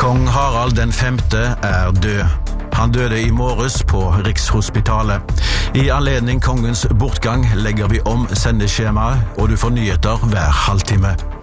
Kong Harald den 5. er død. Han døde i morges på Rikshospitalet. I anledning kongens bortgang legger vi om sendeskjemaet, og du får nyheter hver halvtime.